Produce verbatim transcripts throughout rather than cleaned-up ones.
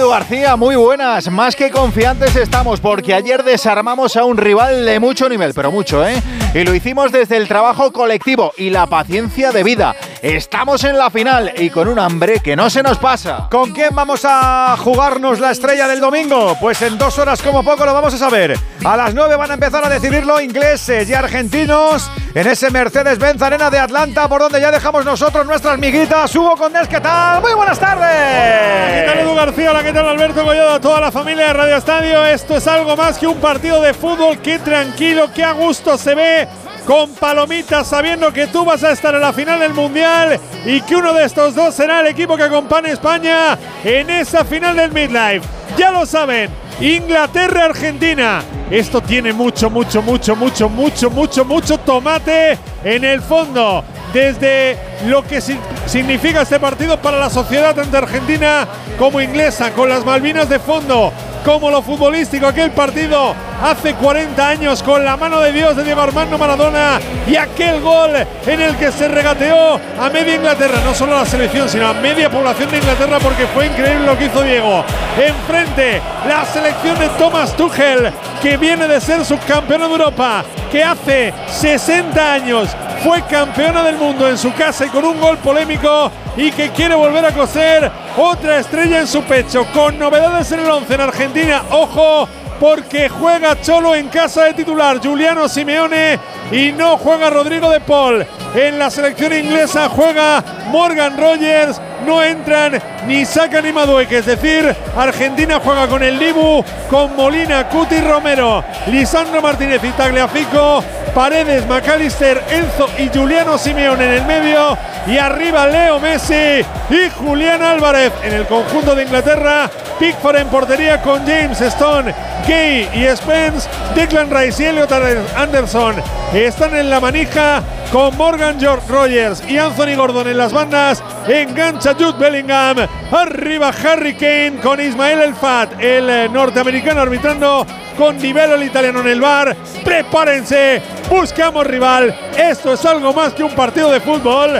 Edu García, muy buenas. Más que confiantes estamos porque ayer desarmamos a un rival de mucho nivel, pero mucho, ¿eh? Y lo hicimos desde el trabajo colectivo y la paciencia de vida. Estamos en la final y con un hambre que no se nos pasa. ¿Con quién vamos a jugarnos la estrella del domingo? Pues en dos horas como poco lo vamos a saber. A las nueve van a empezar a decidirlo ingleses y argentinos en ese Mercedes-Benz Arena de Atlanta, por donde ya dejamos nosotros nuestras miguitas. Hugo Condés, ¿qué tal? Muy buenas tardes. ¿Qué tal, Edu García? Hola, ¿qué tal, Alberto Collado? Toda la familia de Radio Estadio. Esto es algo más que un partido de fútbol. Qué tranquilo, qué a gusto se ve, con palomitas, sabiendo que tú vas a estar en la final del Mundial y que uno de estos dos será el equipo que acompañe a España en esa final del Midlife. Ya lo saben, Inglaterra-Argentina. Esto tiene mucho, mucho, mucho, mucho, mucho, mucho, mucho tomate en el fondo. Desde lo que si- significa este partido para la sociedad tanto argentina como inglesa, con las Malvinas de fondo, como lo futbolístico, aquel partido hace cuarenta años con la mano de Dios de Diego Armando Maradona y aquel gol en el que se regateó a media Inglaterra, no solo a la selección, sino a media población de Inglaterra, porque fue increíble lo que hizo Diego. Enfrente, la selección de Thomas Tuchel, que viene de ser subcampeona de Europa, que hace sesenta años fue campeona del mundo en su casa y con un gol polémico, y que quiere volver a coser otra estrella en su pecho, con novedades en el once en Argentina. Ojo, porque juega Cholo en casa de titular, Giuliano Simeone, y no juega Rodrigo de Paul. En la selección inglesa juega Morgan Rogers, no entran ni Saka ni Madueke, es decir, Argentina juega con el Dibu, con Molina, Cuti, Romero, Lisandro Martínez y Tagliafico, Paredes, McAllister, Enzo y Giuliano Simeone en el medio, y arriba Leo Messi y Julián Álvarez. En el conjunto de Inglaterra, Pickford en portería con James, Stone, Gay y Spence, Declan Rice y Elliot Anderson están en la manija, con Morgan George Rogers y Anthony Gordon en las bandas. Engancha Jude Bellingham, arriba Harry Kane con Ismael El Fat, el eh, norteamericano, arbitrando, con Di Bello, el italiano, en el bar. Prepárense, buscamos rival. Esto es algo más que un partido de fútbol.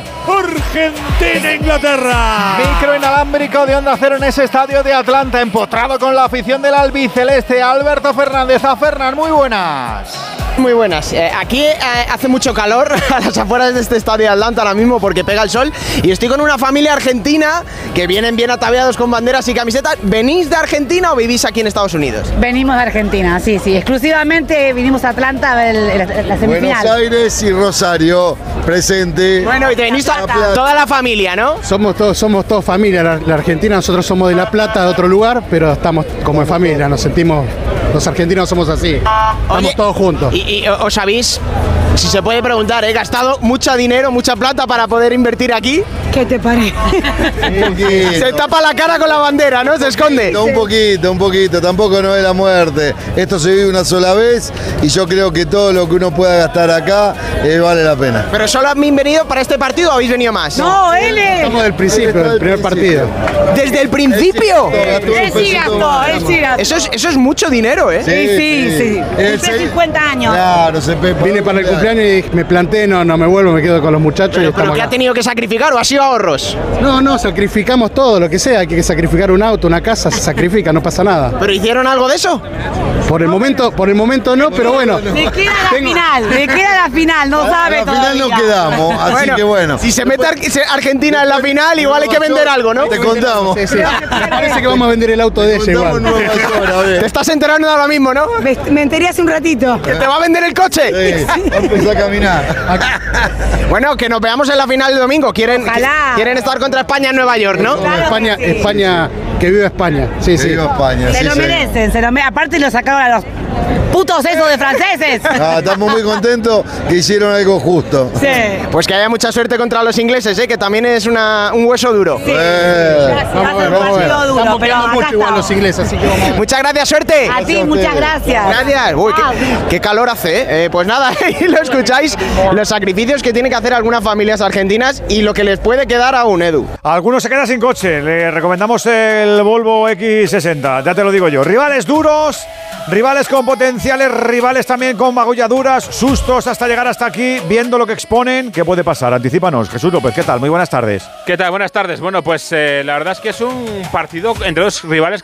Argentina-Inglaterra. Micro inalámbrico de Onda Cero en ese estadio de Atlanta, empotrado con la afición del albiceleste. Alberto Fernández, a Fernan, muy buenas. Muy buenas. Eh, aquí eh, hace mucho calor a las afueras de este estadio de Atlanta ahora mismo porque pega el sol, y estoy con una familia argentina que vienen bien ataviados con banderas y camisetas. ¿Venís de Argentina o vivís aquí en Estados Unidos? Venimos de Argentina, sí, sí. Exclusivamente vinimos a Atlanta a ver el- la, la semifinal. Buenos Aires y Rosario, presente. Bueno, y te venís La to- Plata. toda la familia, ¿no? Somos todos, somos todos familia, la, la Argentina, nosotros somos de La Plata, de otro lugar, pero estamos como en familia, nos sentimos, los argentinos somos así, estamos Oye, todos juntos. Y, y os habéis, si se puede preguntar, he gastado mucho dinero, mucha plata para poder invertir aquí. ¿Qué te parece? Un poquito. Se tapa la cara con la bandera, ¿no? Se esconde. Un poquito, un poquito, tampoco no es la muerte. Esto se vive una sola vez y yo creo que todo lo que uno pueda gastar acá eh, vale la pena. ¿Pero solo habéis venido para este partido o habéis venido más? No, él es. Estamos del principio, del primer partido. ¿Desde el principio? Gastó un Él sí pesito gastó, más. él sí gastó. Eso es, eso es mucho dinero, ¿eh? Sí, sí, sí. El Cumple se- cincuenta años. Claro, se pe- Vine para el cumpleaños y me planté, no, no me vuelvo, me quedo con los muchachos y ¿Pero estamos qué ha acá. tenido que sacrificar o ha sido ahorros? No, no, sacrificamos todo, lo que sea, hay que sacrificar un auto, una casa, se sacrifica, no pasa nada. ¿Pero hicieron algo de eso? Por el momento, por el momento no, pero bueno. Le queda la Tengo- final, le queda la final, no sabe Al final no todavía. quedamos, así que bueno. Si se mete Ar- se- Argentina en la final, igual hay que vender algo, ¿no? Te contamos. Sí, sí. Me parece que vamos a vender el auto de ella Contamos igual. Nueva York, a ver. Te estás enterando ahora mismo, ¿no? Me, me enteré hace un ratito. ¿Que te va a vender el coche? Sí, vamos a empezar a caminar. Bueno, que nos veamos en la final el domingo. Quieren, Ojalá. quieren estar contra España en Nueva York, ¿no? Claro España, que sí. España, que viva España. Sí, Que sí. viva España, Se sí, lo señor. merecen, se lo merecen. Aparte lo sacaron a los putos esos de franceses. Ah, estamos muy contentos que hicieron algo justo. Sí. Pues que haya mucha suerte contra los ingleses, ¿eh? Que también es una, un hueso duro. Sí. Eh. Va a ser Vamos a un ver, vamos a ver. partido duro, Estamos pero quedando acá mucho igual estamos. los ingleses, así que vamos a ver. Muchas gracias, suerte. A ti, muchas gracias. Gracias. Uy, Chao. qué, qué calor hace, ¿eh? Eh, Pues nada, ahí lo escucháis, los sacrificios que tienen que hacer algunas familias argentinas y lo que les puede quedar aún, Edu. Algunos se quedan sin coche. Le recomendamos el Volvo equis sesenta. Ya te lo digo yo. Rivales duros, rivales con potenciales, rivales también con magulladuras, sustos hasta llegar hasta aquí, viendo lo que exponen. ¿Qué puede pasar? Anticípanos. Jesús López, ¿qué tal? Muy buenas tardes. ¿Qué tal? Buenas tardes. Bueno, pues eh, la verdad es que es un partido entre dos rivales